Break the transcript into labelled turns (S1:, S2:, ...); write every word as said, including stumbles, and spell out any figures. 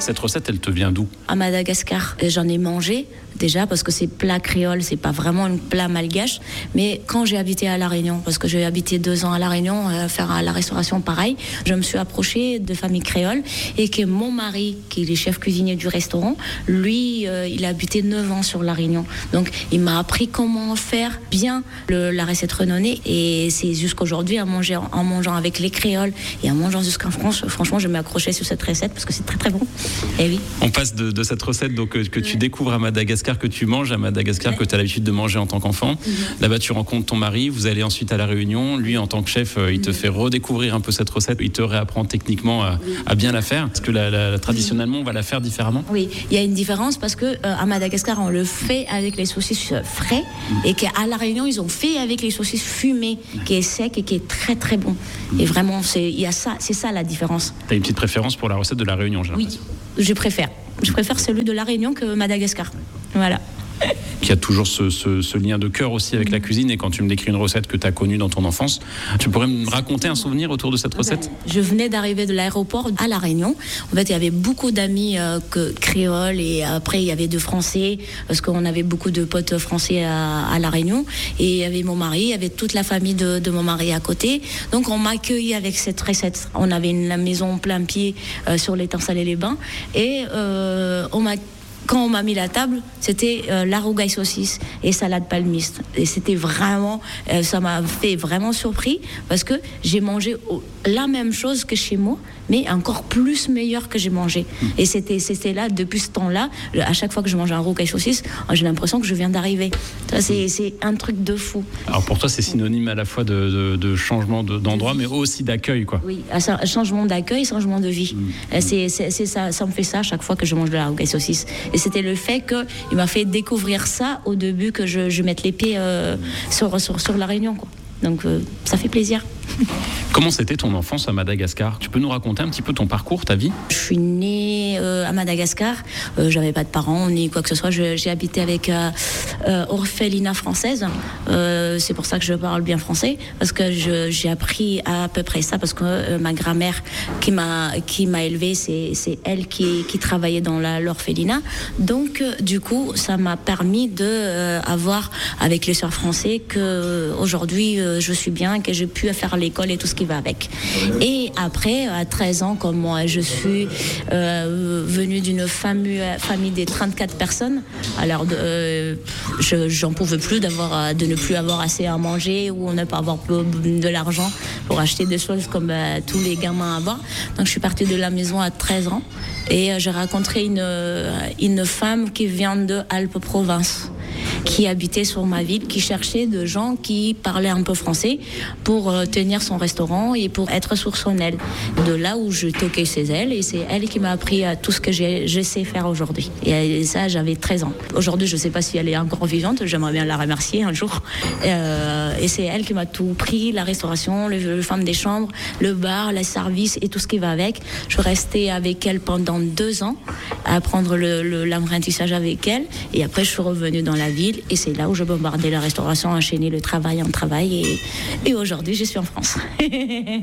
S1: Cette recette, elle te vient d'où ?
S2: À Madagascar, j'en ai mangé déjà parce que c'est plat créole, c'est pas vraiment un plat malgache. Mais quand j'ai habité à La Réunion, parce que j'ai habité deux ans à La Réunion, euh, faire à la restauration pareil, je me suis approchée de familles créoles et que mon mari, qui est le chef cuisinier du restaurant, lui, euh, il a habité neuf ans sur La Réunion. Donc, il m'a appris comment faire bien le, la recette renonnée. Et c'est jusqu'aujourd'hui, en mangeant, en mangeant avec les créoles et en mangeant jusqu'en France, franchement, je m'ai accrochée sur cette recette parce que c'est très très bon. Et oui.
S1: On passe de, de cette recette donc, que, que tu ouais. découvres à Madagascar, que tu manges à Madagascar, ouais. que tu as l'habitude de manger en tant qu'enfant. Mm-hmm. Là-bas, tu rencontres ton mari, vous allez ensuite à La Réunion. Lui, en tant que chef, il te mm-hmm. fait redécouvrir un peu cette recette. Il te réapprend techniquement à, oui. à bien la faire. Parce que la, la, traditionnellement, on va la faire différemment.
S2: Oui, il y a une différence parce que euh, à Madagascar, on le fait avec les saucisses frais mm-hmm. et qu'à La Réunion, ils ont fait avec les saucisses fumées, mm-hmm. qui est sec et qui est très très bon. Mm-hmm. Et vraiment, c'est, il y a ça, c'est ça la différence.
S1: Tu as une petite préférence pour la recette de La Réunion, j'ai
S2: Oui, je préfère. Je préfère celui de La Réunion que Madagascar. Voilà.
S1: Qui a toujours ce, ce, ce lien de cœur aussi avec la cuisine. Et quand tu me décris une recette que tu as connue dans ton enfance, tu pourrais me raconter un souvenir autour de cette recette ?
S2: Je venais d'arriver de l'aéroport à La Réunion. En fait, il y avait beaucoup d'amis euh, que, créoles et après, il y avait de Français parce qu'on avait beaucoup de potes français à, à La Réunion. Et il y avait mon mari, il y avait toute la famille de, de mon mari à côté. Donc, on m'a accueilli avec cette recette. On avait une la maison plein pied euh, sur l'étang les bains et euh, on m'a Quand on m'a mis la table, c'était euh, la rougaille saucisse et salade palmiste. Et c'était vraiment, euh, ça m'a fait vraiment surpris parce que j'ai mangé au, la même chose que chez moi, mais encore plus meilleur que j'ai mangé. Mmh. Et c'était, c'était là, depuis ce temps-là, à chaque fois que je mange un rougaille saucisse, j'ai l'impression que je viens d'arriver. Ça, c'est, c'est un truc de fou.
S1: Alors pour toi, c'est synonyme à la fois de, de, de changement de, d'endroit, mais aussi d'accueil, quoi.
S2: Oui, changement d'accueil, changement de vie. Mmh. C'est, c'est, c'est ça, ça me fait ça à chaque fois que je mange de la rougaille saucisse. Et c'était le fait qu'il m'a fait découvrir ça au début que je, je mette les pieds euh, sur, sur, sur La Réunion, quoi. Donc euh, ça fait plaisir.
S1: Comment c'était ton enfance à Madagascar ? Tu peux nous raconter un petit peu ton parcours, ta vie ?
S2: Je suis née euh, à Madagascar. Euh, j'avais pas de parents ni quoi que ce soit. Je, j'ai habité avec euh, euh, orphelinat française. Euh, c'est pour ça que je parle bien français parce que je, j'ai appris à peu près ça parce que euh, ma grand-mère qui m'a qui m'a élevée, c'est c'est elle qui qui travaillait dans la, l'orphelinat. Donc euh, du coup, ça m'a permis de euh, avoir avec les sœurs français que euh, aujourd'hui euh, je suis bien, que j'ai pu faire l'école et tout ce qui va avec. Et après, à treize ans, comme moi, je suis euh, venue d'une famille, famille de trente-quatre personnes. Alors, euh, je, j'en pouvais plus d'avoir, de ne plus avoir assez à manger ou ne pas avoir de l'argent pour acheter des choses comme euh, tous les gamins avant. Donc, je suis partie de la maison à treize ans et euh, j'ai rencontré une, une femme qui vient de Alpes-Province, qui habitait sur ma ville, qui cherchait de gens qui parlaient un peu français pour euh, tenir son restaurant et pour être sur son aile. De là où je toquais chez elle et c'est elle qui m'a appris à tout ce que j'ai, je sais faire aujourd'hui. Et, et ça, j'avais treize ans. Aujourd'hui, je ne sais pas si elle est encore vivante, j'aimerais bien la remercier un jour. Euh, et c'est elle qui m'a tout pris, la restauration, le, le femme des chambres, le bar, le service et tout ce qui va avec. Je restais avec elle pendant deux ans à apprendre le, le, l'apprentissage avec elle et après je suis revenue dans la ville et c'est là où je bombardais la restauration, enchaîner le travail en travail et, et aujourd'hui je suis en France.